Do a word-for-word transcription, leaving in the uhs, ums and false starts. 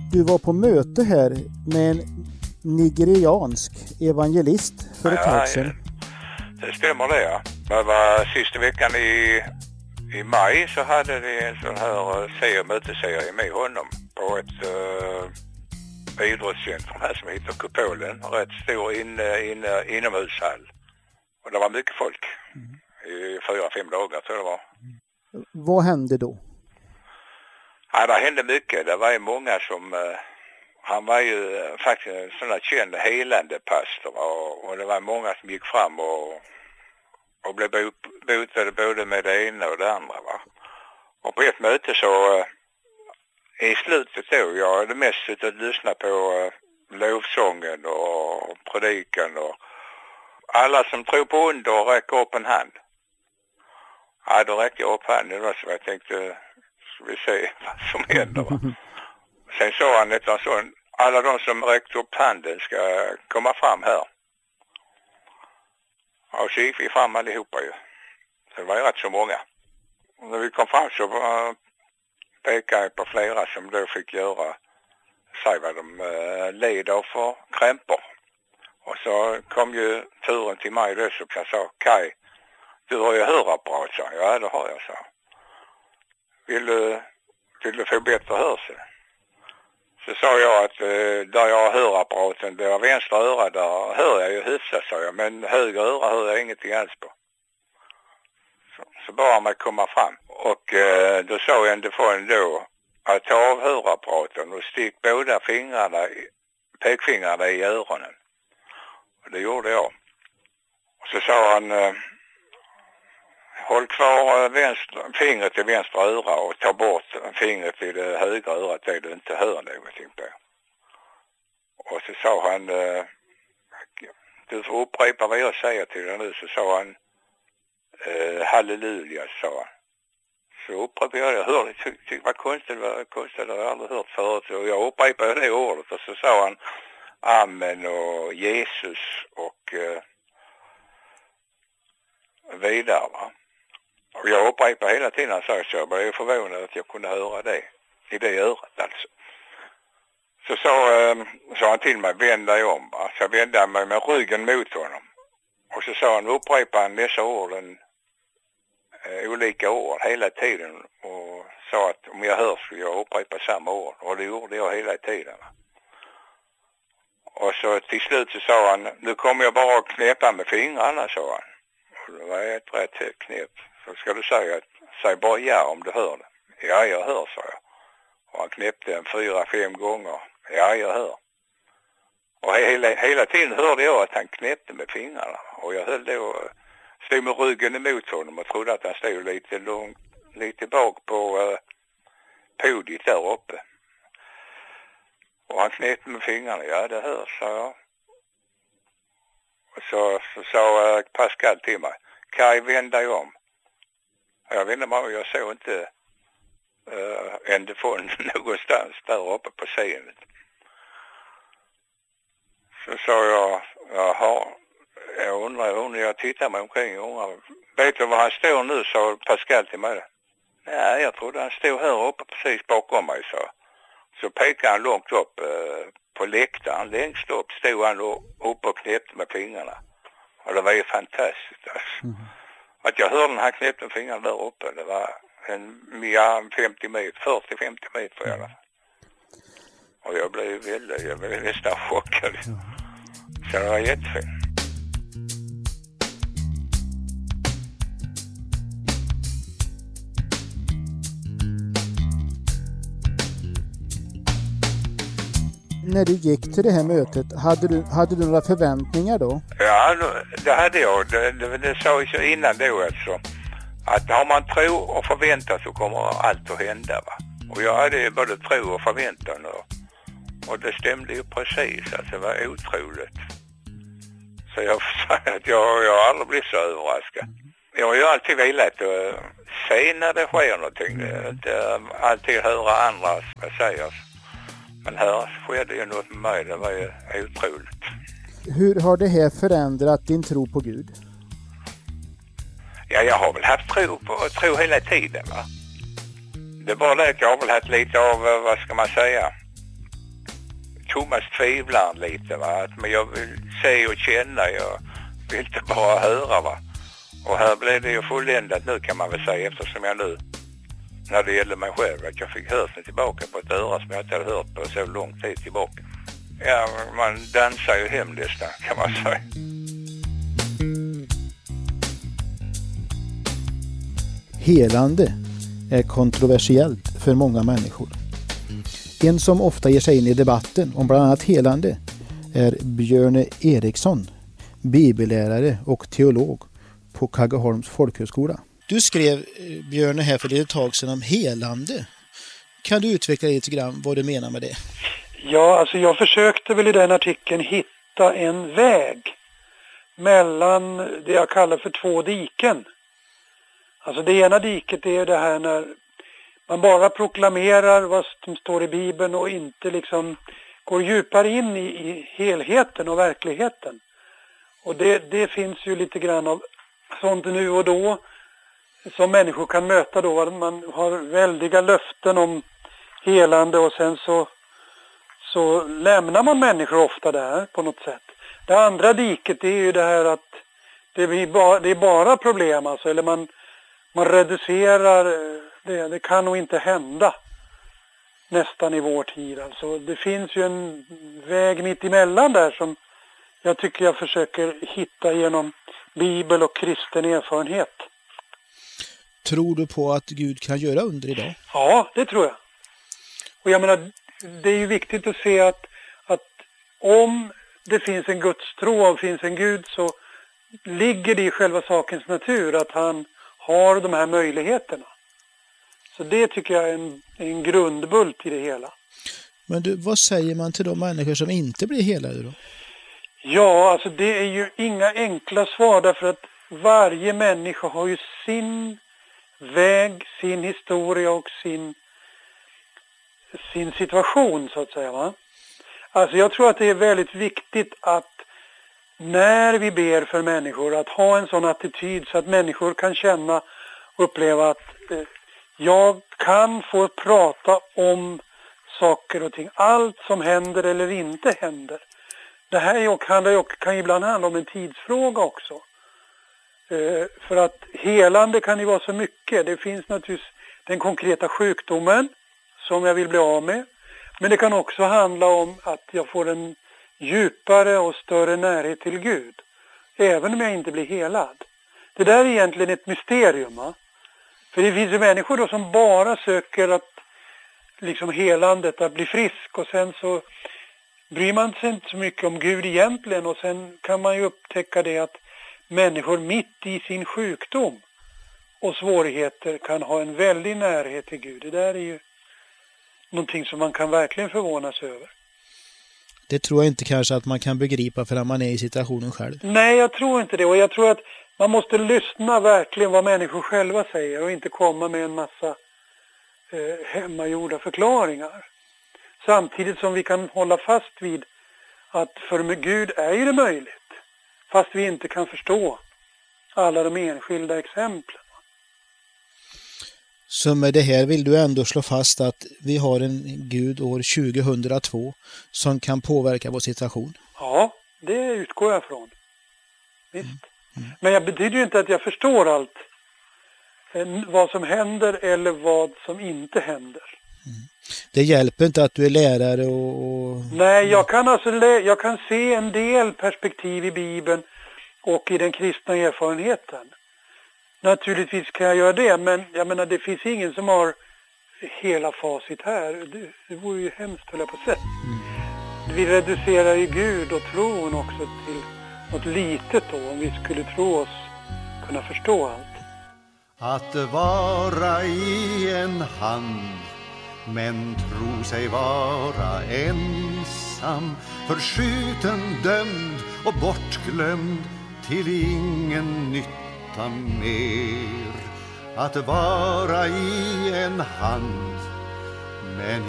Du var på möte här med en nigeriansk evangelist för ett tag sedan. Ja, det stämmer det, ja. Det var sista veckan i, i maj så hade vi en sån här serie, mötesserie med honom på ett uh, idrottscentrum här som heter Kupolen. Rätt stor in, in, inomhushall. Och det var mycket folk. Mm. I fyra, fem dagar tror jag det var. Mm. Vad hände då? Ja, det hände mycket. Det var ju många som... Uh, han var ju uh, faktiskt en sån här känd helande pastor. Och, och det var många som gick fram och, och blev botade både med det ena och det andra. Va? Och på ett möte så... Uh, i slutet då, jag hade mest suttit och lyssnat på uh, lovsången och predikan och... Alla som tror på under räcker upp en hand. Ja, då räcker jag upp handen då, så jag tänkte, ska vi se vad som händer. Va? Sen sa han ett och så, alla de som räckte upp handen ska komma fram här. Och så gick vi fram allihopa ju. Så det var ju rätt så många. Och när vi kom fram så uh, pekade jag på flera som då fick göra, säg vad de uh, led av för krämpor. Och så kom ju turen till mig då, så jag sa, Kaj, du har ju hörapparat, sa jag. Ja, det har jag, så. Vill du, vill du få bättre hörsel? Så sa jag att eh, där jag har hörapparaten, det är vänstra öra, där hör jag ju hyfsat, sa jag. Men höger öra hör jag ingenting alls på. Så, så bara man komma fram. Och eh, då sa jag ändå för en då att ta av hörapparaten och stick båda fingrarna, pekfingrarna i öronen. Och det gjorde jag. Och så sa han, eh, håll kvar vänster, fingret i vänstra öra och ta bort fingret i det högra örat där du inte hör någonting på. Och så sa han, eh, du får upprepa vad jag säger till dig nu. Så sa han, eh, halleluja, sa han. Så upprepade jag det. Jag hörde, tyckte det var konstigt, det var konstigt, det har jag aldrig hört förut. Så jag upprepade det ordet och så sa han, amen och Jesus och eh, vidare, va. Och jag upprepade hela tiden, så jag blev förvånad att jag kunde höra det i det örat alltså. Så sa, eh, sa han till mig, vänd dig om, va. Så jag vände mig med ryggen mot honom. Och så sa han, upprepa han dessa orden, eh, olika ord hela tiden. Och sa att om jag hör skulle jag upprepa samma ord. Och det gjorde jag hela tiden, va. Och så till slut så sa han, nu kommer jag bara att knäppa med fingrarna, sa han. Och det var ett rätt högt knep. Så ska du säga, säg bara ja om du hör det. Ja, jag hör, sa jag. Och han knäppte en fyra, fem gånger. Ja, jag hör. Och hela, hela tiden hörde jag att han knäppte med fingrarna. Och jag höll då, stod med ryggen emot honom och trodde att han stod lite långt, lite bak på uh, podiet där uppe. Och han knäppte med fingrarna. Ja, det hörs, sa jag. Och så, så sa uh, Pascal till mig, Kaj, vänd dig om. Och jag vände mig och jag såg inte uh, ända från någonstans där uppe på scenen. Så sa jag, jaha, jag undrar, undrar jag tittar mig omkring och undrar, vet du var han står nu, sa Pascal till mig. Nej, jag trodde han stod här uppe precis bakom mig, så. Så pekade han långt upp eh, på läktaren. Längst upp stod han upp och knäppte med fingrarna. Och det var ju fantastiskt. Alltså. Mm. Att jag hörde den här knäppte med fingrarna där uppe. Det var en, ja, femtio meter, fyrtio till femtio meter i alla fall. Och jag blev väldigt, jag blev nästan chockad. Mm. Så det var jättefint. När du gick till det här mötet, hade du, hade du några förväntningar då? Ja, det hade jag. Det, det, det sa jag innan då alltså. Att har man tro och förväntan så kommer allt att hända, va. Och jag hade både tro och förväntan och, och det stämde ju precis. Alltså det var otroligt. Så jag sa att jag, jag har aldrig blivit så överraskad. Jag har ju alltid velat att se när det sker någonting. Det, inte alltid höra andra vad säger. Men här skedde ju något med mig, det var ju otroligt. Hur har det här förändrat din tro på Gud? Ja, jag har väl haft tro på tro hela tiden, va. Det är bara det att jag har väl haft lite av, vad ska man säga, Thomas tvivlar lite, va? Men jag vill se och känna, jag vill inte bara höra, va? Och här blev det ju fulländat nu, kan man väl säga, eftersom jag nu, när det gäller mig själv, att jag fick hörseln tillbaka på ett öra som jag inte hade hört på så lång tid tillbaka. Ja, man dansar ju hem nästan, kan man säga. Helande är kontroversiellt för många människor. En som ofta ger sig in i debatten om bland annat helande är Björne Eriksson, bibellärare och teolog på Kaggeholms folkhögskola. Du skrev, Björne, här för ett tag sedan om helande. Kan du utveckla lite grann vad du menar med det? Ja, alltså jag försökte väl i den artikeln hitta en väg mellan det jag kallar för två diken. Alltså det ena diket är det här när man bara proklamerar vad som står i Bibeln och inte liksom går djupare in i, i helheten och verkligheten. Och det, det finns ju lite grann av sånt nu och då som människor kan möta då. Man har väldiga löften om helande och sen så, så lämnar man människor ofta där på något sätt. Det andra diket är ju det här att det, blir bara, det är bara problem alltså, eller man, man reducerar det, det kan nog inte hända nästan i vår tid. Alltså, det finns ju en väg mitt emellan där som jag tycker jag försöker hitta genom Bibel och kristen erfarenhet. Tror du på att Gud kan göra under idag? Ja, det tror jag. Och jag menar, det är ju viktigt att se att, att om det finns en gudstro och finns en Gud, så ligger det i själva sakens natur att han har de här möjligheterna. Så det tycker jag är en, en grundbult i det hela. Men du, vad säger man till de människor som inte blir helade då? Ja, alltså det är ju inga enkla svar, därför att varje människa har ju sin väg, sin historia och sin, sin situation så att säga, va? Alltså jag tror att det är väldigt viktigt att när vi ber för människor att ha en sån attityd så att människor kan känna och uppleva att eh, jag kan få prata om saker och ting, allt som händer eller inte händer. Det här kan, det kan ibland handla om en tidsfråga också. Eh, för att helande kan ju vara så mycket. Det finns naturligtvis den konkreta sjukdomen som jag vill bli av med. Men det kan också handla om att jag får en djupare och större närhet till Gud. Även om jag inte blir helad. Det där är egentligen ett mysterium, va? För det finns ju människor då som bara söker att liksom helandet, att bli frisk, och sen så bryr man sig inte så mycket om Gud egentligen, och sen kan man ju upptäcka det att människor mitt i sin sjukdom och svårigheter kan ha en väldig närhet till Gud. Det där är ju någonting som man kan verkligen förvånas över. Det tror jag inte kanske att man kan begripa för att man är i situationen själv. Nej, jag tror inte det, och jag tror att man måste lyssna verkligen vad människor själva säger och inte komma med en massa eh, hemmagjorda förklaringar. Samtidigt som vi kan hålla fast vid att för Gud är ju det möjligt. Fast vi inte kan förstå alla de enskilda exemplen. Så med det här vill du ändå slå fast att vi har en Gud år tjugohundratvå som kan påverka vår situation? Ja, det utgår jag från. Visst. Mm. Mm. Men det betyder ju inte att jag förstår allt. Vad som händer eller vad som inte händer. Mm. Det hjälper inte att du är lärare och... och... Nej, jag kan, alltså lä- jag kan se en del perspektiv i Bibeln och i den kristna erfarenheten. Naturligtvis kan jag göra det, men jag menar, det finns ingen som har hela facit här. Det, det vore ju hemskt, höll jag på att säga. Mm. Vi reducerar ju Gud och tron också till något litet då, om vi skulle tro oss kunna förstå allt. Att vara i en hand, men tro sig vara ensam, förskjuten, dömd och bortglömd till ingen nytta mer. Att vara i en hand, men